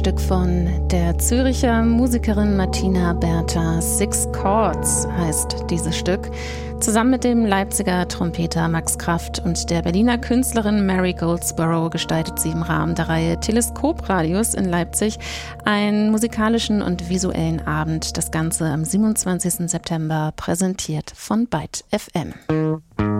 Stück von der Züricher Musikerin Martina Bertha. Six Chords heißt dieses Stück. Zusammen mit dem Leipziger Trompeter Max Kraft und der Berliner Künstlerin Mary Goldsborough gestaltet sie im Rahmen der Reihe Teleskopradius in Leipzig einen musikalischen und visuellen Abend. Das Ganze am 27. September, präsentiert von Byte FM.